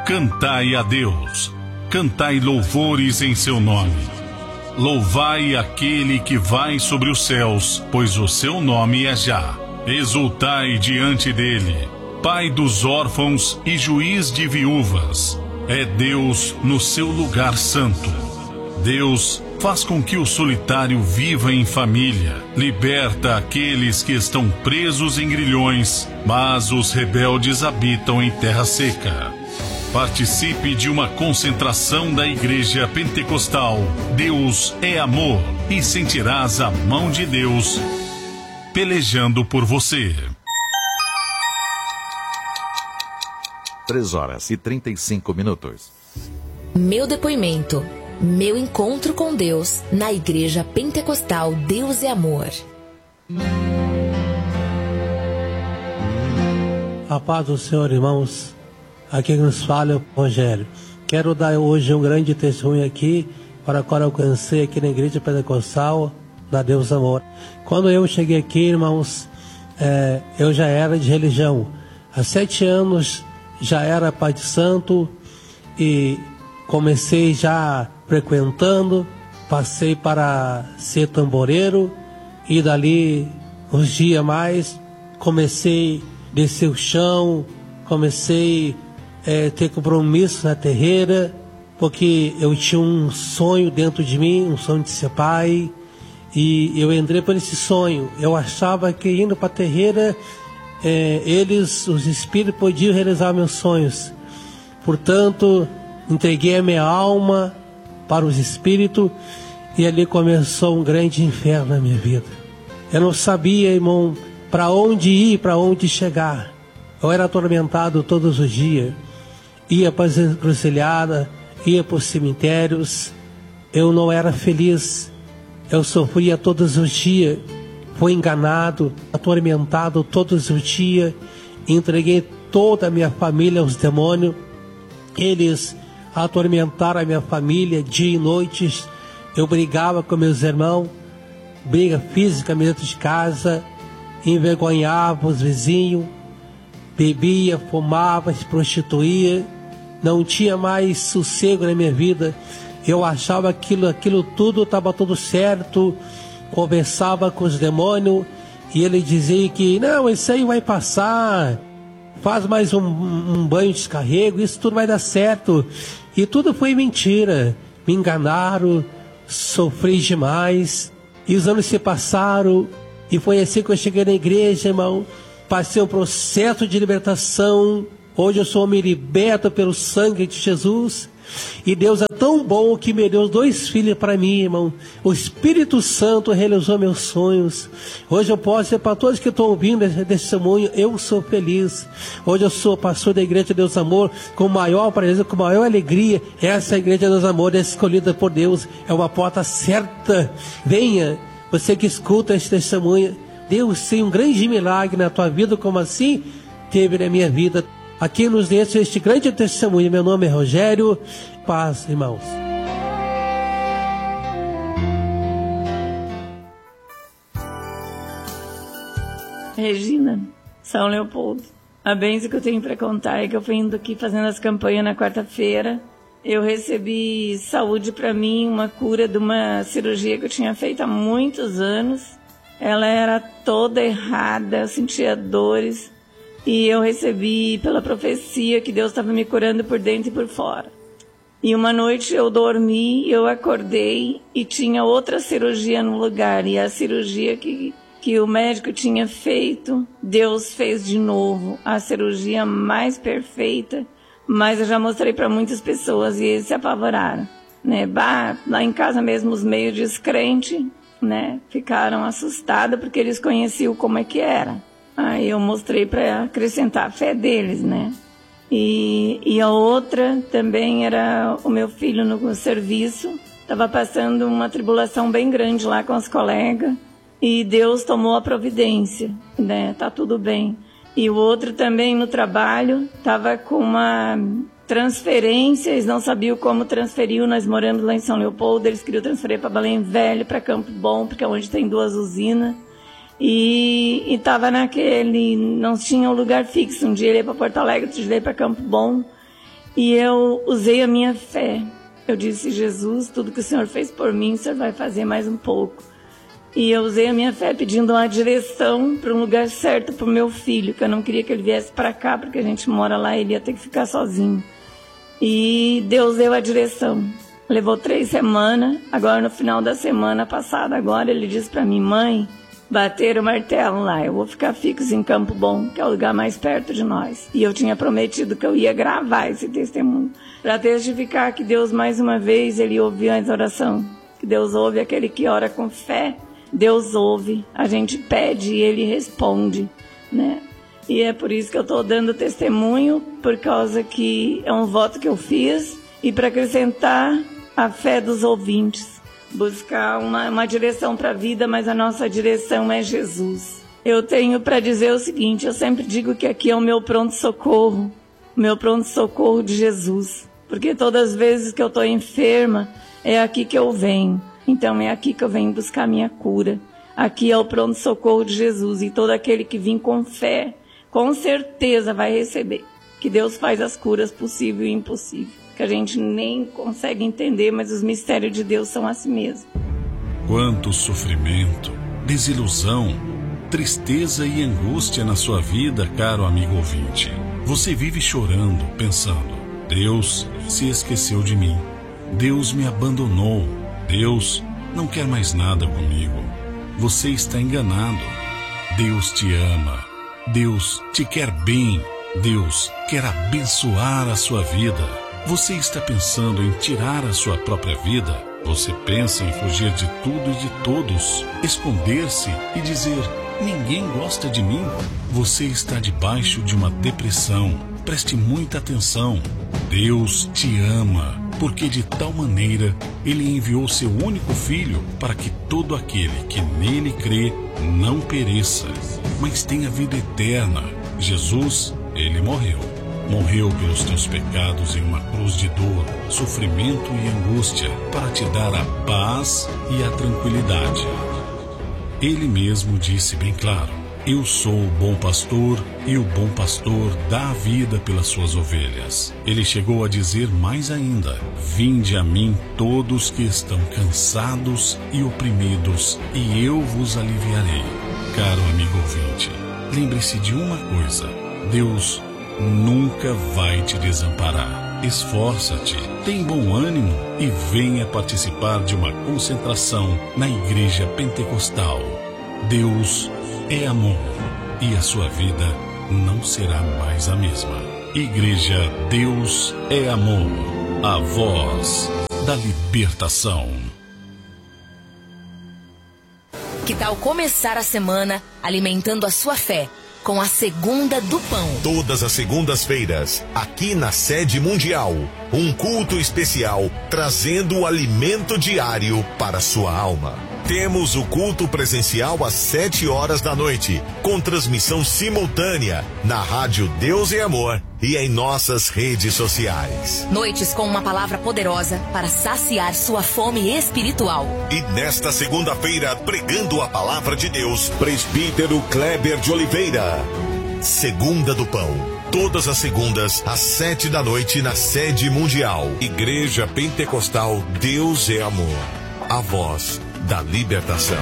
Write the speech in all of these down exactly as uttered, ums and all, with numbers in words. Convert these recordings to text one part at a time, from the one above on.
Cantai a Deus, cantai louvores em seu nome. Louvai aquele que vai sobre os céus, pois o seu nome é Já. Exultai diante dele, Pai dos órfãos e juiz de viúvas. É Deus no seu lugar santo. Deus faz com que o solitário viva em família, liberta aqueles que estão presos em grilhões, mas os rebeldes habitam em terra seca. Participe de uma concentração da Igreja Pentecostal Deus é Amor e sentirás a mão de Deus pelejando por você. três horas e trinta e cinco minutos. Meu depoimento, meu encontro com Deus na Igreja Pentecostal Deus é Amor. A paz do Senhor, irmãos. Aqui que nos fala é o Rogério. Quero dar hoje um grande testemunho aqui para qual eu alcancei aqui na Igreja Pentecostal da Deus Amor. Quando eu cheguei aqui, irmãos, é, eu já era de religião. Há sete anos já era Pai de Santo e comecei já frequentando, passei para ser tamboreiro e dali uns dias mais comecei a descer o chão, comecei É, ter compromisso na terreira, porque eu tinha um sonho dentro de mim, um sonho de ser pai, e eu entrei por esse sonho. Eu achava que indo para a terreira, é, eles, os espíritos, podiam realizar meus sonhos. Portanto, entreguei a minha alma para os espíritos, e ali começou um grande inferno na minha vida. Eu não sabia, irmão, para onde ir, para onde chegar. Eu era atormentado todos os dias. Ia para as encruzilhadas, ia para os cemitérios. Eu não era feliz. Eu sofria todos os dias. Fui enganado, atormentado todos os dias. Entreguei toda a minha família aos demônios. Eles atormentaram a minha família dia e noite. Eu brigava com meus irmãos. Briga física dentro de casa. Envergonhava os vizinhos. Bebia, fumava, se prostituía. Não tinha mais sossego na minha vida. Eu achava aquilo, aquilo tudo estava tudo certo. Conversava com os demônios e ele dizia que não, isso aí vai passar. Faz mais um, um banho de descarrego, isso tudo vai dar certo. E tudo foi mentira. Me enganaram, sofri demais. E os anos se passaram e foi assim que eu cheguei na igreja, irmão. Passei um processo de libertação. Hoje eu sou me liberto pelo sangue de Jesus. E Deus é tão bom que me deu dois filhos para mim, irmão. O Espírito Santo realizou meus sonhos. Hoje eu posso dizer para todos que estão ouvindo esse testemunho, eu sou feliz. Hoje eu sou pastor da Igreja de Deus Amor, com maior prazer, com maior alegria. Essa Igreja de Deus Amor é escolhida por Deus, é uma porta certa. Venha, você que escuta esse testemunho. Deus tem um grande milagre na tua vida, como assim teve na minha vida. Aqui nos deixa este grande testemunho. Meu nome é Rogério. Paz, irmãos. Regina, São Leopoldo. A bênção que eu tenho para contar é que eu fui indo aqui fazendo as campanhas na quarta-feira. Eu recebi saúde para mim, uma cura de uma cirurgia que eu tinha feito há muitos anos. Ela era toda errada, eu sentia dores. E eu recebi pela profecia que Deus estava me curando por dentro e por fora. E uma noite eu dormi, eu acordei e tinha outra cirurgia no lugar. E a cirurgia que, que o médico tinha feito, Deus fez de novo. A cirurgia mais perfeita, mas eu já mostrei para muitas pessoas e eles se apavoraram. Né? Bah, lá em casa mesmo os meio descrentes, né, ficaram assustados porque eles conheciam como é que era. Aí eu mostrei para acrescentar a fé deles, né? E, e a outra também era o meu filho no serviço. Estava passando uma tribulação bem grande lá com os colegas. E Deus tomou a providência, né? Tá tudo bem. E o outro também no trabalho, estava com uma transferência, eles não sabiam como transferiu, nós morando lá em São Leopoldo, eles queriam transferir para Belém Velho, para Campo Bom, porque é onde tem duas usinas. E estava naquele, não tinha um lugar fixo. Um dia ele ia para Porto Alegre, outro dia ele ia para Campo Bom. E eu usei a minha fé. Eu disse, Jesus, tudo que o Senhor fez por mim, o Senhor vai fazer mais um pouco. E eu usei a minha fé pedindo uma direção para um lugar certo para o meu filho, que eu não queria que ele viesse para cá, porque a gente mora lá e ele ia ter que ficar sozinho. E Deus deu a direção. Levou três semanas, agora no final da semana passada, agora ele disse para mim, mãe, bater o martelo lá, eu vou ficar fixo em Campo Bom, que é o lugar mais perto de nós. E eu tinha prometido que eu ia gravar esse testemunho, para testificar que Deus, mais uma vez, Ele ouviu a oração. Que Deus ouve aquele que ora com fé, Deus ouve, a gente pede e Ele responde, né? E é por isso que eu estou dando testemunho, por causa que é um voto que eu fiz, e para acrescentar a fé dos ouvintes. Buscar uma, uma direção para a vida, mas a nossa direção é Jesus. Eu tenho para dizer o seguinte, eu sempre digo que aqui é o meu pronto-socorro, o meu pronto-socorro de Jesus, porque todas as vezes que eu estou enferma, é aqui que eu venho, então é aqui que eu venho buscar a minha cura. Aqui é o pronto-socorro de Jesus, e todo aquele que vem com fé, com certeza vai receber, que Deus faz as curas possível e impossível, que a gente nem consegue entender, mas os mistérios de Deus são assim mesmo. Quanto sofrimento, desilusão, tristeza e angústia na sua vida, caro amigo ouvinte. Você vive chorando, pensando, Deus se esqueceu de mim, Deus me abandonou, Deus não quer mais nada comigo. Você está enganado. Deus te ama, Deus te quer bem, Deus quer abençoar a sua vida. Você está pensando em tirar a sua própria vida? Você pensa em fugir de tudo e de todos, esconder-se e dizer, ninguém gosta de mim? Você está debaixo de uma depressão. Preste muita atenção. Deus te ama, porque de tal maneira Ele enviou seu único Filho para que todo aquele que nele crê não pereça, mas tenha vida eterna. Jesus, Ele morreu. Morreu pelos teus pecados em uma cruz de dor, sofrimento e angústia, para te dar a paz e a tranquilidade. Ele mesmo disse bem claro, eu sou o bom pastor e o bom pastor dá a vida pelas suas ovelhas. Ele chegou a dizer mais ainda, vinde a mim todos que estão cansados e oprimidos, e eu vos aliviarei. Caro amigo ouvinte, lembre-se de uma coisa, Deus nunca vai te desamparar. Esforça-te, tem bom ânimo e venha participar de uma concentração na Igreja Pentecostal. Deus é amor e a sua vida não será mais a mesma. Igreja Deus é Amor, a voz da libertação. Que tal começar a semana alimentando a sua fé com a Segunda do Pão? Todas as segundas-feiras, aqui na Sede Mundial, um culto especial trazendo o alimento diário para sua alma. Temos o culto presencial às sete horas da noite, com transmissão simultânea na Rádio Deus e Amor e em nossas redes sociais. Noites com uma palavra poderosa para saciar sua fome espiritual. E nesta segunda-feira, pregando a palavra de Deus, presbítero Kleber de Oliveira. Segunda do Pão. Todas as segundas, às sete da noite, na Sede Mundial. Igreja Pentecostal Deus é Amor. A voz da libertação.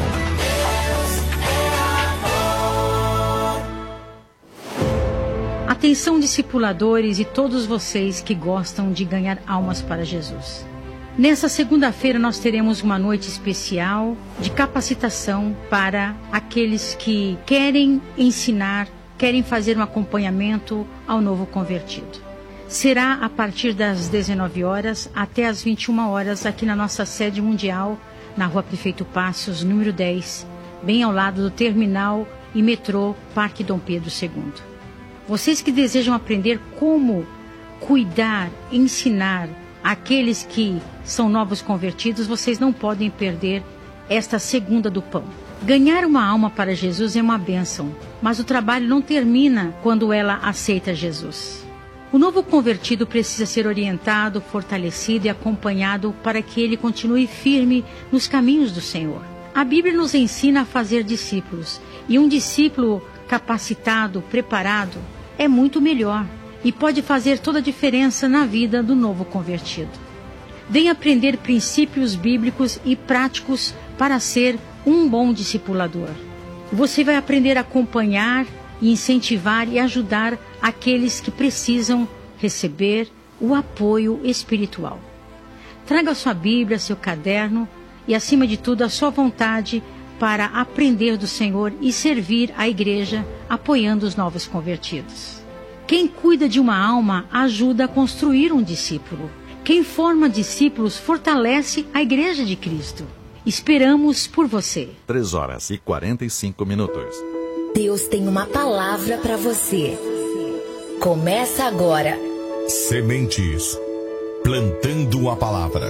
Atenção, discipuladores e todos vocês que gostam de ganhar almas para Jesus. Nessa segunda-feira nós teremos uma noite especial de capacitação para aqueles que querem ensinar, querem fazer um acompanhamento ao novo convertido. Será a partir das dezenove horas até as vinte e uma horas aqui na nossa sede mundial, na Rua Prefeito Passos, número dez, bem ao lado do terminal e metrô Parque Dom Pedro segundo. Vocês que desejam aprender como cuidar, ensinar aqueles que são novos convertidos, vocês não podem perder esta Segunda do Pão. Ganhar uma alma para Jesus é uma bênção, mas o trabalho não termina quando ela aceita Jesus. O novo convertido precisa ser orientado, fortalecido e acompanhado para que ele continue firme nos caminhos do Senhor. A Bíblia nos ensina a fazer discípulos, e um discípulo capacitado, preparado, é muito melhor. e pode fazer toda a diferença na vida do novo convertido. Venha aprender princípios bíblicos e práticos para ser um bom discipulador. Você vai aprender a acompanhar, e incentivar e ajudar aqueles que precisam receber o apoio espiritual. Traga sua Bíblia, seu caderno e, acima de tudo, a sua vontade para aprender do Senhor e servir a igreja apoiando os novos convertidos. Quem cuida de uma alma ajuda a construir um discípulo. Quem forma discípulos fortalece a igreja de Cristo. Esperamos por você. três horas e quarenta e cinco minutos. Deus tem uma palavra para você. Começa agora. Sementes. Plantando a palavra.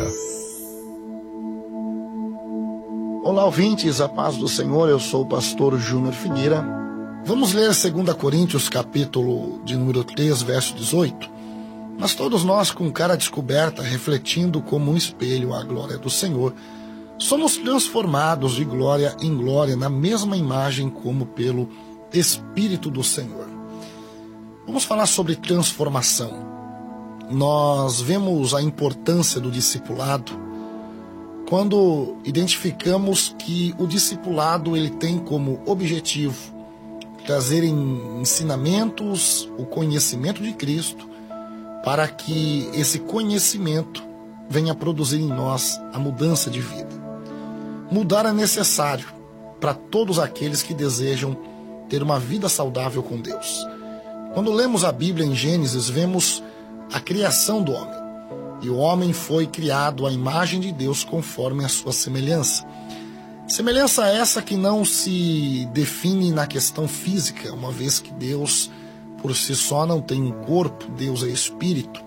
Olá, ouvintes, a paz do Senhor. Eu sou o pastor Júnior Figueira. Vamos ler dois Coríntios, capítulo de número três, verso dezoito. Mas todos nós, com cara descoberta, refletindo como um espelho a glória do Senhor, somos transformados de glória em glória na mesma imagem como pelo Espírito do Senhor. Vamos falar sobre transformação. Nós vemos a importância do discipulado quando identificamos que o discipulado ele tem como objetivo trazer em ensinamentos o conhecimento de Cristo para que esse conhecimento venha produzir em nós a mudança de vida. Mudar é necessário para todos aqueles que desejam ter uma vida saudável com Deus. Quando lemos a Bíblia em Gênesis, vemos a criação do homem. E o homem foi criado à imagem de Deus conforme a sua semelhança. Semelhança essa que não se define na questão física, uma vez que Deus, por si só, não tem um corpo, Deus é espírito.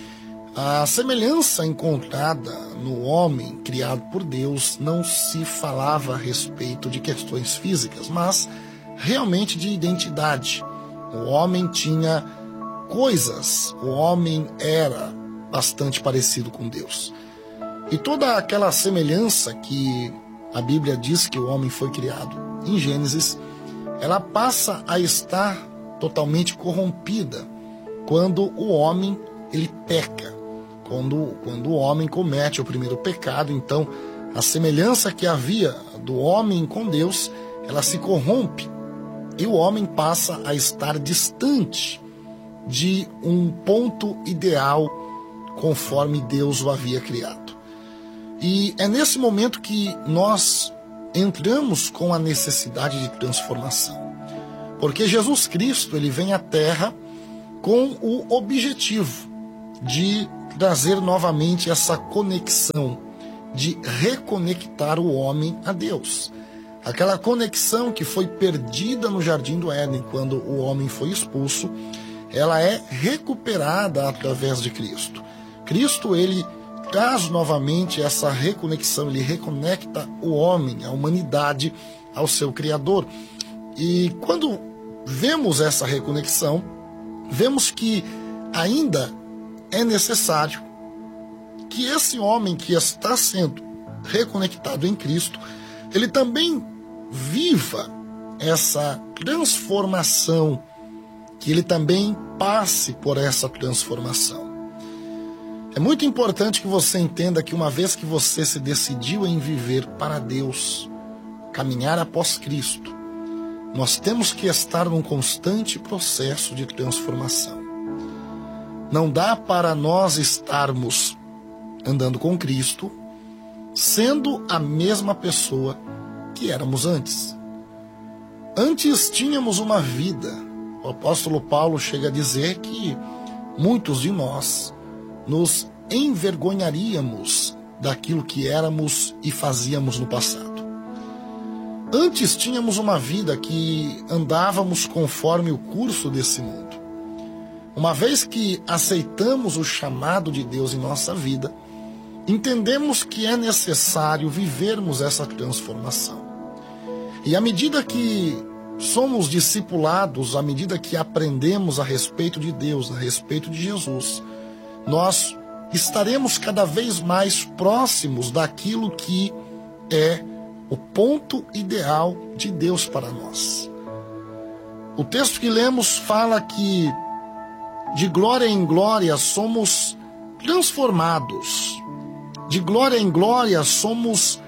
A semelhança encontrada no homem criado por Deus não se falava a respeito de questões físicas, mas realmente de identidade. O homem tinha coisas, o homem era bastante parecido com Deus. E toda aquela semelhança que a Bíblia diz que o homem foi criado em Gênesis, ela passa a estar totalmente corrompida quando o homem ele peca. Quando, quando o homem comete o primeiro pecado, então a semelhança que havia do homem com Deus, ela se corrompe e o homem passa a estar distante de um ponto ideal conforme Deus o havia criado. E é nesse momento que nós entramos com a necessidade de transformação. Porque Jesus Cristo ele vem à Terra com o objetivo de trazer novamente essa conexão, de reconectar o homem a Deus. Aquela conexão que foi perdida no Jardim do Éden quando o homem foi expulso, ela é recuperada através de Cristo. Cristo, ele traz novamente essa reconexão, ele reconecta o homem, a humanidade, ao seu Criador. E quando vemos essa reconexão, vemos que ainda é necessário que esse homem que está sendo reconectado em Cristo, ele também viva essa transformação, que ele também passe por essa transformação. É muito importante que você entenda que uma vez que você se decidiu em viver para Deus, caminhar após Cristo, nós temos que estar num constante processo de transformação. Não dá para nós estarmos andando com Cristo sendo a mesma pessoa que éramos antes. Antes tínhamos uma vida. O apóstolo Paulo chega a dizer que muitos de nós nos envergonharíamos daquilo que éramos e fazíamos no passado. Antes tínhamos uma vida que andávamos conforme o curso desse mundo. Uma vez que aceitamos o chamado de Deus em nossa vida, entendemos que é necessário vivermos essa transformação. E à medida que somos discipulados, à medida que aprendemos a respeito de Deus, a respeito de Jesus, nós estaremos cada vez mais próximos daquilo que é o ponto ideal de Deus para nós. O texto que lemos fala que De glória em glória somos transformados. De glória em glória somos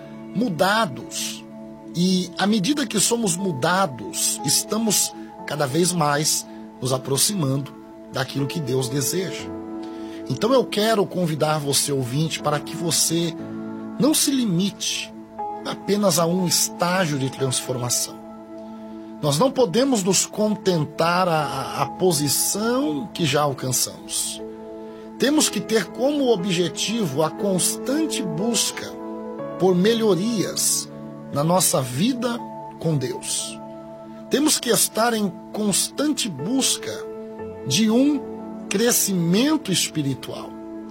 mudados. E à medida que somos mudados, estamos cada vez mais nos aproximando daquilo que Deus deseja. Então eu quero convidar você, ouvinte, para que você não se limite apenas a um estágio de transformação. Nós não podemos nos contentar a, a posição que já alcançamos. Temos que ter como objetivo a constante busca por melhorias na nossa vida com Deus. Temos que estar em constante busca de um crescimento espiritual.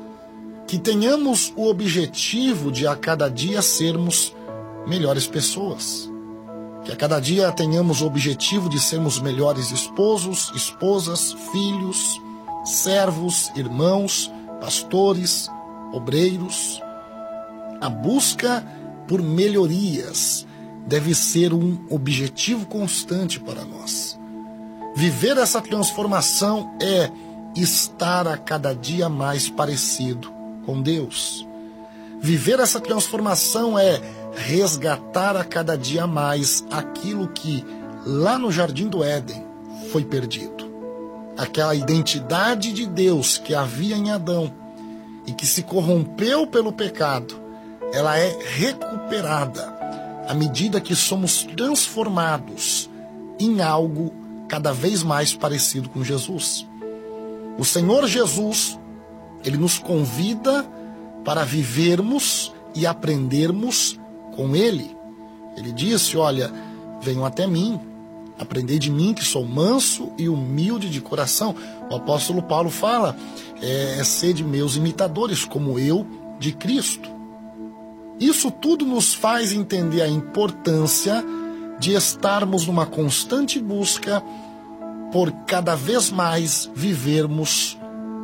Que tenhamos o objetivo de a cada dia sermos melhores pessoas. Que a cada dia tenhamos o objetivo de sermos melhores esposos, esposas, filhos, servos, irmãos, pastores, obreiros. A busca por melhorias deve ser um objetivo constante para nós. Viver essa transformação é estar a cada dia mais parecido com Deus. Viver essa transformação é resgatar a cada dia mais aquilo que lá no Jardim do Éden foi perdido. Aquela identidade de Deus que havia em Adão e que se corrompeu pelo pecado, ela é recuperada à medida que somos transformados em algo cada vez mais parecido com Jesus. O Senhor Jesus, Ele nos convida para vivermos e aprendermos com Ele. Ele disse, olha, venham até mim, aprendei de mim que sou manso e humilde de coração. O apóstolo Paulo fala, é, é sede meus imitadores, como eu de Cristo. Isso tudo nos faz entender a importância de estarmos numa constante busca por cada vez mais vivermos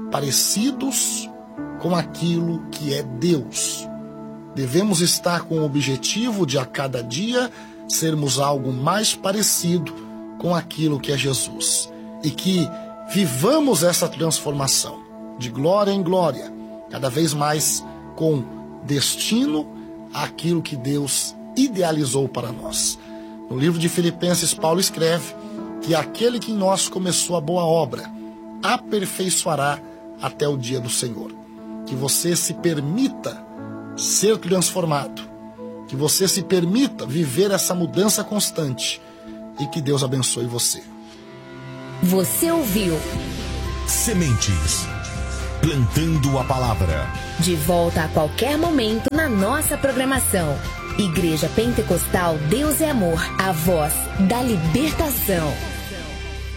parecidos com aquilo que é Deus. Devemos estar com o objetivo de a cada dia sermos algo mais parecido com aquilo que é Jesus. E que vivamos essa transformação de glória em glória, cada vez mais com destino àquilo que Deus idealizou para nós. No livro de Filipenses, Paulo escreve que aquele que em nós começou a boa obra aperfeiçoará até o dia do Senhor. Que você se permita ser transformado, que você se permita viver essa mudança constante e que Deus abençoe você. Você ouviu Sementes, plantando a palavra. De volta a qualquer momento na nossa programação. Igreja Pentecostal Deus é Amor, a voz da libertação.